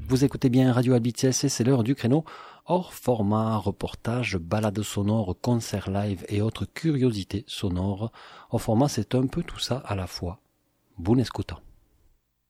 Vous écoutez bien Radio Albites et c'est l'heure du créneau hors format, reportage, balade sonore, concert live et autres curiosités sonores. Hors format, c'est un peu tout ça à la fois. Bună escută!